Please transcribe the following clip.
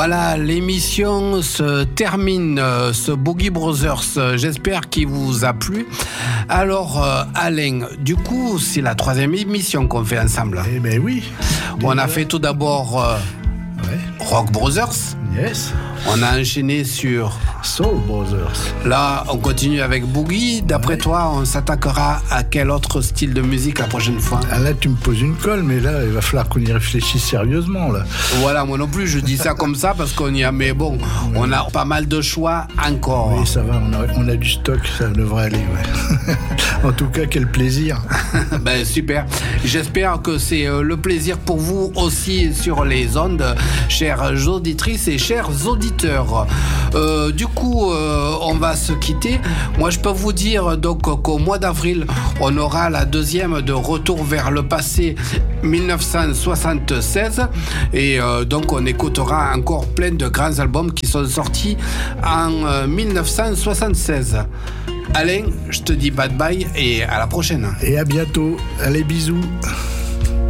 Voilà, l'émission se termine, ce Boogie Brothers. J'espère qu'il vous a plu. Alors, Alain, du coup, c'est la 3e émission qu'on fait ensemble. Eh ben oui. On a fait tout d'abord Rock Brothers. Yes. On a enchaîné sur Soul Brothers. Là, on continue avec Boogie. D'après toi, on s'attaquera à quel autre style de musique la prochaine fois? Ah là, tu me poses une colle, mais là, il va falloir qu'on y réfléchisse sérieusement, là. Voilà, moi non plus, je dis ça comme ça parce qu'on y a... Mais bon, on a pas mal de choix encore. Oui, ça va, on a du stock, ça devrait aller, ouais. En tout cas, quel plaisir. Ben, super. J'espère que c'est le plaisir pour vous aussi sur les ondes, chères auditrices et chers auditeurs. Du coup, on va se quitter. Moi, je peux vous dire donc qu'au mois d'avril, on aura la 2e de Retour vers le passé 1976 et donc on écoutera encore plein de grands albums qui sont sortis en 1976. Alain, je te dis bye bye et à la prochaine. Et à bientôt. Allez, bisous.